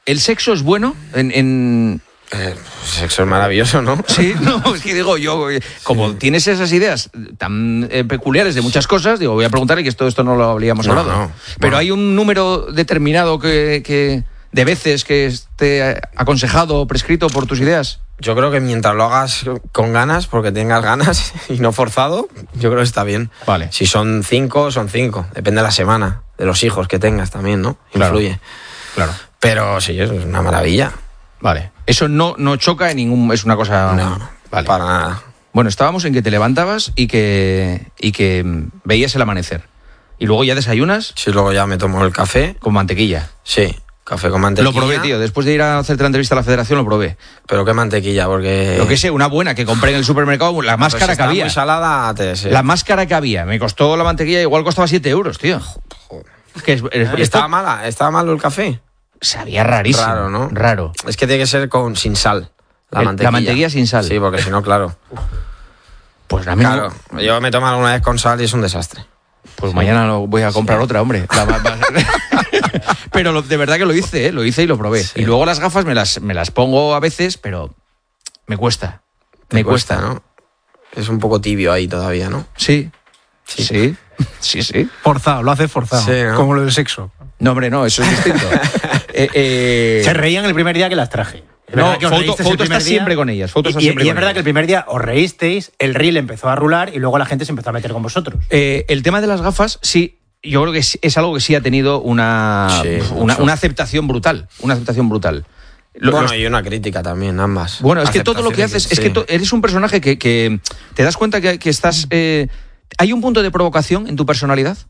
¿el sexo es bueno Sexo es maravilloso, ¿no? Sí, no, es que digo, yo, como tienes esas ideas tan peculiares de muchas cosas, digo, voy a preguntarle que esto no lo habríamos hablado. No. Pero hay un número determinado que de veces que esté aconsejado o prescrito por tus ideas. Yo creo que mientras lo hagas con ganas, porque tengas ganas y no forzado, yo creo que está bien. Vale. Si son 5, son 5. Depende de la semana, de los hijos que tengas también, ¿no? Claro. Influye. Claro. Pero sí, eso es una maravilla. Vale. Eso no choca en ningún... Es una cosa... No, vale. Para nada. Bueno, estábamos en que te levantabas y que veías el amanecer. Y luego ya desayunas Sí, luego ya me tomo el café. con mantequilla. Sí, café con mantequilla. Lo probé, tío. Después de ir a hacerte la entrevista a la Federación, lo probé. Pero qué mantequilla, porque... Lo que sé, una buena que compré en el supermercado, la más Pues cara si que está había. muy salada, sí. La más cara que había. Me costó la mantequilla, igual costaba 7 euros, tío. Es que ¿Estaba mala? ¿Estaba malo el café? sabía rarísimo. Raro, ¿no? Raro. Es que tiene que ser sin sal. La mantequilla sin sal. Sí, porque si no, claro. Pues a mí Claro, yo me tomo alguna vez con sal y es un desastre. Pues mañana voy a comprar otra, hombre. Pero de verdad que lo hice y lo probé. Sí. Y luego las gafas me las pongo a veces, pero me cuesta. Me cuesta, ¿no? Es un poco tibio ahí todavía, ¿no? Sí. Forzado, lo hace forzado. Sí, ¿no? Como lo del sexo. No, hombre, no, eso es distinto. Se reían el primer día que las traje. Es No, verdad que os reísteis el Foto primer está día. siempre con ellas. Foto está Y siempre es con verdad ellas. que el primer día os reísteis, el reel empezó a rular y luego la gente se empezó a meter con vosotros. El tema de las gafas, sí, yo creo que es algo que sí ha tenido una aceptación brutal. Una aceptación brutal. Y una crítica también, ambas. Bueno, es que todo lo que haces, es que eres un personaje que te das cuenta que estás... ¿Hay un punto de provocación en tu personalidad?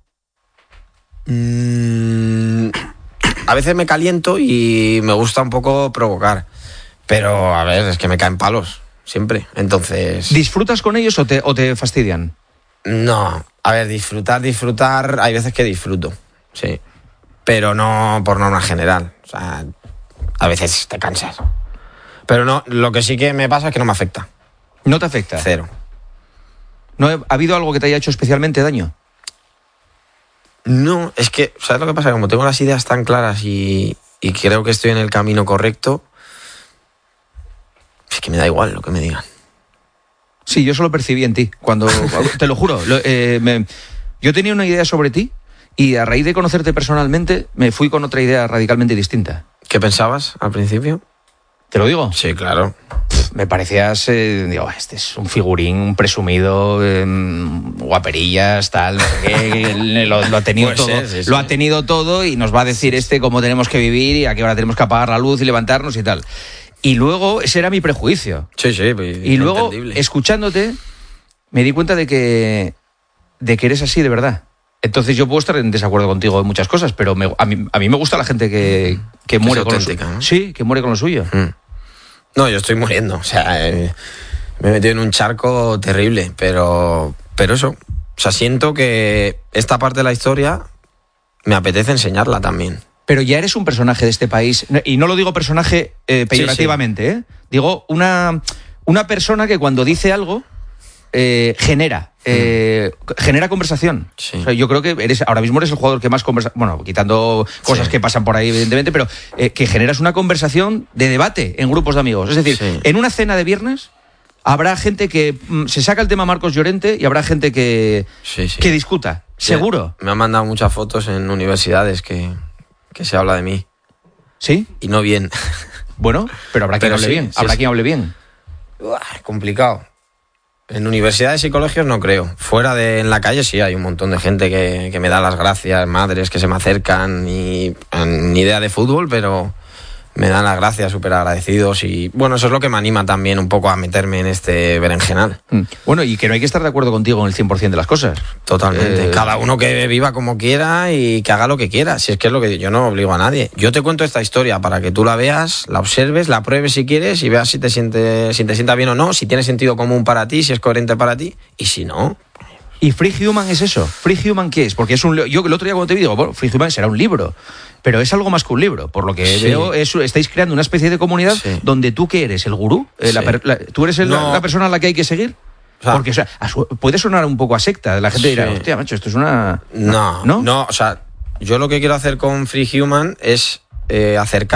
A veces me caliento y me gusta un poco provocar. Pero, a ver, es que me caen palos, siempre. Entonces... ¿Disfrutas con ellos o te fastidian? No, a ver, disfrutar, hay veces que disfruto, sí. Pero no por norma general. O sea, a veces te cansas. Pero no, lo que sí que me pasa es que no me afecta. ¿No te afecta? Cero. ¿No ha habido algo que te haya hecho especialmente daño? No, es que, ¿sabes lo que pasa? Como tengo las ideas tan claras y creo que estoy en el camino correcto, es que me da igual lo que me digan. Sí, yo eso lo percibí en ti. Te lo juro. Yo tenía una idea sobre ti y a raíz de conocerte personalmente me fui con otra idea radicalmente distinta. ¿Qué pensabas al principio? ¿Te lo digo? Sí, claro. Me parecías, digo, este es un figurín, un presumido, guaperillas, tal, no sé qué, lo ha tenido Puede todo. ser, sí, sí. Lo ha tenido todo y nos va a decir cómo tenemos que vivir y a qué hora tenemos que apagar la luz y levantarnos y tal. Y luego, ese era mi prejuicio. Sí, Y luego, entendible. escuchándote, me di cuenta de que eres así de verdad. Entonces yo puedo estar en desacuerdo contigo en muchas cosas, pero a mí me gusta la gente que muere con lo suyo. auténtica, ¿no? Sí, que muere con lo suyo. No, yo estoy muriendo. O sea, me he metido en un charco terrible, pero eso. O sea, siento que esta parte de la historia me apetece enseñarla también. Pero ya eres un personaje de este país, y no lo digo personaje peyorativamente, Sí. Digo una persona que cuando dice algo genera conversación. Sí. O sea, yo creo que ahora mismo eres el jugador que más conversa, bueno, quitando cosas Sí. que pasan por ahí evidentemente, pero que generas una conversación de debate en grupos de amigos. Es decir, Sí. en una cena de viernes habrá gente que se saca el tema Marcos Llorente y habrá gente que discuta, seguro. Me han mandado muchas fotos en universidades que se habla de mí. ¿Sí? Y no bien. Bueno, pero habrá quien Pero hable sí, bien. sí, Habrá sí. quien hable bien. Complicado. En universidades y colegios no creo. Fuera en la calle sí hay un montón de gente que me da las gracias, madres que se me acercan y ni idea de fútbol, pero me dan las gracias, súper agradecidos. Y bueno, eso es lo que me anima también un poco a meterme en este berenjenal. Bueno, y que no hay que estar de acuerdo contigo en el 100% de las cosas. Totalmente. Cada uno que viva como quiera y que haga lo que quiera. Si es que es lo que yo no obligo a nadie. Yo te cuento esta historia para que tú la veas, la observes, la pruebes si quieres y veas si te sienta bien o no, si tiene sentido común para ti, si es coherente para ti. Y si no... ¿Y Free Human es eso? ¿Free Human qué es? Porque yo el otro día cuando te digo, bueno, Free Human será un libro, pero es algo más que un libro. Por lo que veo, estáis creando una especie de comunidad donde tú, ¿qué eres? ¿El gurú? ¿Tú eres la persona a la que hay que seguir? O sea, porque puede sonar un poco a secta. La gente dirá, hostia, macho, esto es una... No, o sea, yo lo que quiero hacer con Free Human es acercar